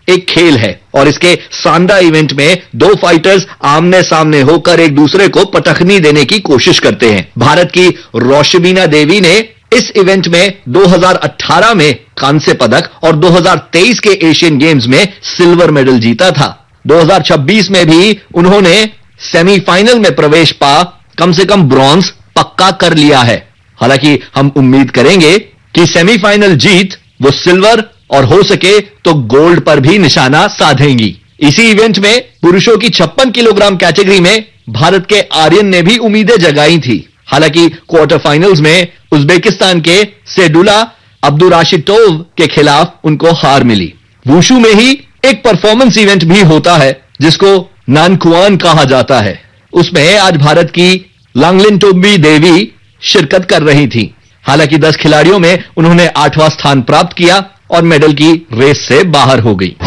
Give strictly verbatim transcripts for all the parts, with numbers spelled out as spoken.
एक खेल है और इसके सांडा इवेंट में दो फाइटर्स आमने सामने होकर एक दूसरे को पटखनी देने की कोशिश करते हैं। भारत की रोशबीना देवी ने इस इवेंट में दो हज़ार अठारह में कांस्य पदक और दो हज़ार तेईस के एशियन गेम्स में सिल्वर मेडल जीता था। दो हज़ार छब्बीस में भी उन्होंने सेमीफाइनल में प्रवेश पा कम से कम ब्रॉन्ज पक्का कर लिया है। हालांकि हम उम्मीद करेंगे कि सेमीफाइनल जीत वो सिल्वर और हो सके तो गोल्ड पर भी निशाना साधेंगी। इसी इवेंट में पुरुषों की छप्पन किलोग्राम कैटेगरी में भारत के आर्यन ने भी उम्मीदें जगाई थी। हालांकि क्वार्टर फाइनल्स में उज्बेकिस्तान के सेडुला अब्दुराशिटोव के खिलाफ उनको हार मिली। वुशु में ही एक परफॉर्मेंस इवेंट भी होता है जिसको नानकुआन कहा जाता है। उसमें आज भारत की लांगलिनटोबी देवी शिरकत कर रही थी। हालांकि दस खिलाड़ियों में उन्होंने आठवां स्थान प्राप्त किया और मेडल की रेस से बाहर हो गई।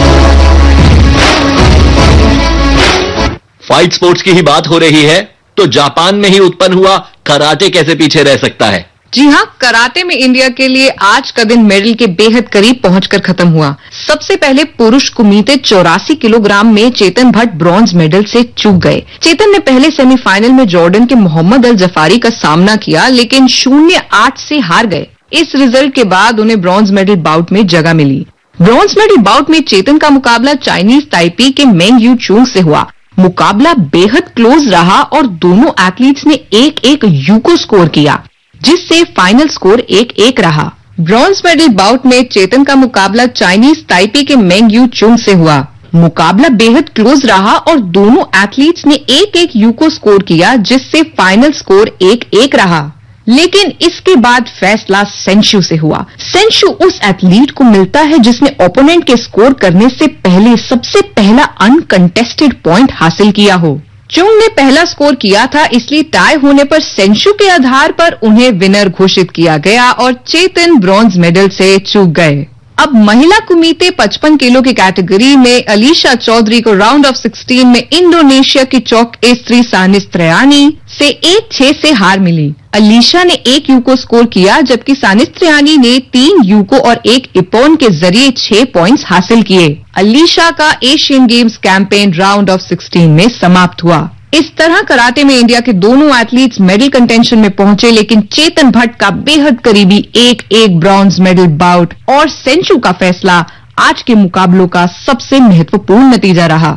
फाइट स्पोर्ट्स की ही बात हो रही है तो जापान में ही उत्पन्न हुआ कराटे कैसे पीछे रह सकता है। जी हां, कराटे में इंडिया के लिए आज का दिन मेडल के बेहद करीब पहुंचकर खत्म हुआ। सबसे पहले पुरुष कुमीते चौरासी किलोग्राम में चेतन भट्ट ब्रॉन्ज मेडल से चूक गए। चेतन ने पहले सेमीफाइनल में जॉर्डन के मोहम्मद अल जफारी का सामना किया लेकिन शून्य आठ से हार गए। इस रिजल्ट के बाद उन्हें ब्रॉन्ज मेडल बाउट में जगह मिली। ब्रॉन्ज मेडल बाउट में चेतन का मुकाबला चाइनीज ताइपी के मेंग यू चूंग से हुआ। मुकाबला बेहद क्लोज रहा और दोनों एथलीट्स ने एक एक यूको स्कोर किया जिससे फाइनल स्कोर एक एक रहा। ब्रॉन्ज मेडल बाउट में चेतन का मुकाबला चाइनीज ताइपी के मेंग यू चुंग से हुआ। मुकाबला बेहद क्लोज रहा और दोनों एथलीट्स ने एक एक यूको स्कोर किया जिससे फाइनल स्कोर एक एक रहा। लेकिन इसके बाद फैसला सेंशु से हुआ। सेंशु उस एथलीट को मिलता है जिसने ओपोनेंट के स्कोर करने से पहले सबसे पहला अनकंटेस्टेड पॉइंट हासिल किया हो। चुंग ने पहला स्कोर किया था, इसलिए टाई होने पर सेंशु के आधार पर उन्हें विनर घोषित किया गया और चेतन ब्रॉन्ज मेडल से चूक गए। अब महिला कुमीते पचपन किलो की कैटेगरी में अलीशा चौधरी को राउंड ऑफ सिक्सटीन में इंडोनेशिया की चौक एस्त्री सानिस्त्रयानी से एक छह से हार मिली। अलीशा ने एक यूको स्कोर किया जबकि सानिस्त्रयानी ने तीन यूको और एक इपोन के जरिए छह पॉइंट्स हासिल किए। अलीशा का Asian games campaign round of sixteen में समाप्त हुआ। इस तरह कराटे में इंडिया के दोनों एथलीट्स मेडल कंटेंशन में पहुंचे लेकिन चेतन भट्ट का बेहद करीबी एक एक ब्रॉन्ज मेडल बाउट और सेंशु का फैसला आज के मुकाबलों का सबसे महत्वपूर्ण नतीजा रहा।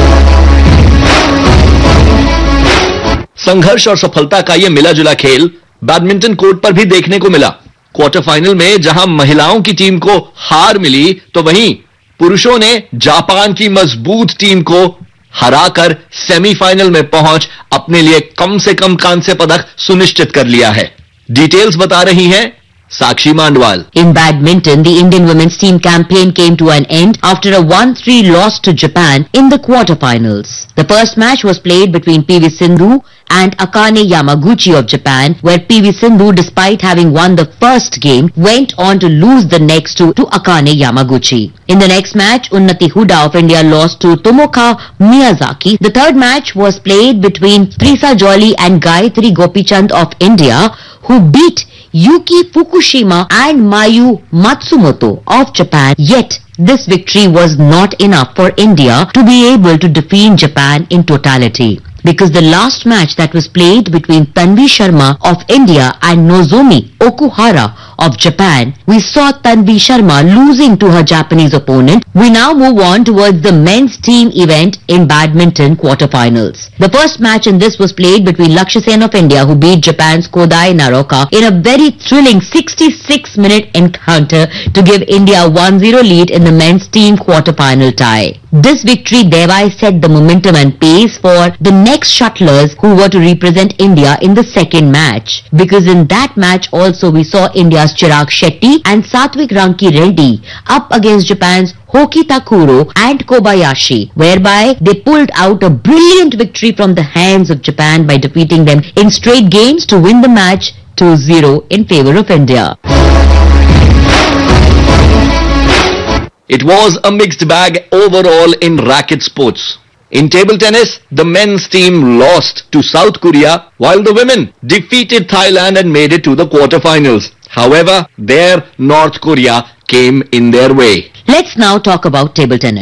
संघर्ष और सफलता का यह मिला जुला खेल बैडमिंटन कोर्ट पर भी देखने को मिला। क्वार्टर फाइनल में जहां महिलाओं की टीम को हार मिली तो वहीं पुरुषों ने जापान की मजबूत टीम को हराकर सेमीफाइनल में पहुंच अपने लिए कम से कम कांस्य पदक सुनिश्चित कर लिया है। डिटेल्स बता रही हैं Sakshi Mandwal. In badminton, the Indian women's team campaign came to an end after a one three loss to Japan in the quarterfinals. The first match was played between P V Sindhu and Akane Yamaguchi of Japan, where P V Sindhu, despite having won the first game, went on to lose the next two to Akane Yamaguchi. In the next match, Unnati Huda of India lost to Tomoka Miyazaki. The third match was played between Trisa Jolly and Gayatri Gopichand of India, who beat Yuki Fukushima and Mayu Matsumoto of Japan. Yet, this victory was not enough for India to be able to defeat Japan in totality. Because the last match that was played between Tanvi Sharma of India and Nozomi Okuhara of Japan, we saw Tanvi Sharma losing to her Japanese opponent. We now move on towards the men's team event in badminton quarterfinals. The first match in this was played between Lakshya Sen of India, who beat Japan's Kodai Naroka in a very thrilling sixty-six minute encounter to give India a one zero lead in the men's team quarterfinal tie. This victory thereby set the momentum and pace for the next shuttlers who were to represent India in the second match. Because in that match also we saw India's Chirag Shetty and Satvik Ranki Reddy up against Japan's Hoki Takuro and Kobayashi, whereby they pulled out a brilliant victory from the hands of Japan by defeating them in straight games to win the match two zero in favor of India. It was a mixed bag overall in racket sports. In table tennis, the men's team lost to South Korea while the women defeated Thailand and made it to the quarterfinals. However, there North Korea came in their way. Let's now talk about table tennis.